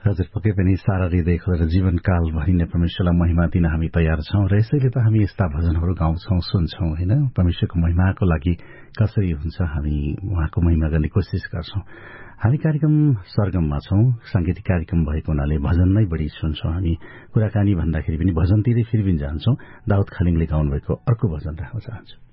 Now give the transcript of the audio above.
हजुर, पक्कै पनि सारा हृदय खोलेर जीवनकाल भरि नै परमेश्वरलाई महिमा दिन हामी तयार छौं र यसैले त हामी यस्ता भजनहरू गाउँछौं, सुन्छौं हैन। परमेश्वरको महिमाको लागि कसरी हुन्छ हामी उहाँको महिमा गर्ने कोसिस गर्छौं। हामी कार्यक्रम सरगममा छौं, सांगीतिक कार्यक्रम भएको हुनाले भजन नै बढी सुन्छौं हामी। कुराकानी भन्दाखेरि पनि भजनतिरै फेरि पनि जान्छौं। दाउद खालिङले गाउनु भएको अर्को भजन राख्न चाहन्छु।